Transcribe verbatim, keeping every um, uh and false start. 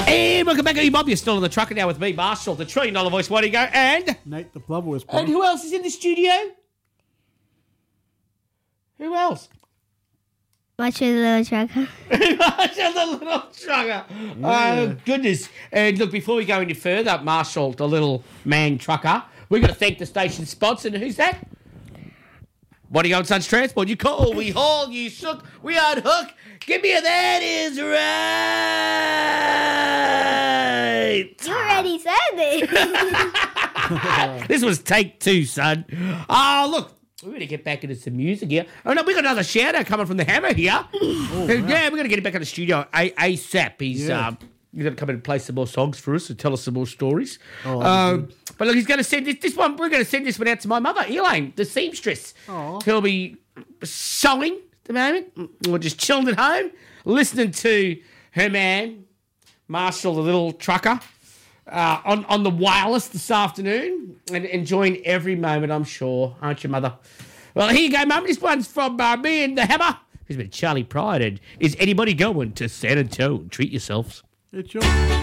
And welcome back, Bob. You're still in the trucker now with me, Marshall, the trillion dollar voice. Where do you go? And Nate the Blubber was. and who else is in the studio? Who else? Watch your little trucker. Marshall, the little trucker. Oh, goodness. And look, before we go any further, Marshall, the little man trucker, we're going to thank the station sponsor. And who's that? What are you on Sons Transport? You call, we haul, you shook, we on hook. Give me a that is right. You already said it. This was take two, son. Oh, look. We're going to get back into some music here. Oh, no, we got another shout out coming from the Hammer here. Oh, yeah, we're going to get him back in the studio A- ASAP. He's Yeah. um, he's going to come in and play some more songs for us and tell us some more stories. Oh, um, but look, he's going to send this, this one. We're going to send this one out to my mother, Elaine, the seamstress. Oh. Who'll be sewing at the moment, or just chilling at home, listening to her man, Marshall, the little trucker. Uh, on, on the wireless this afternoon and enjoying every moment, I'm sure. Aren't you, Mother? Well, here you go, Mum. This one's from uh, me and the Hammer. He's been Charlie Pride. And is anybody going to San Antonio? Treat yourselves. It's your.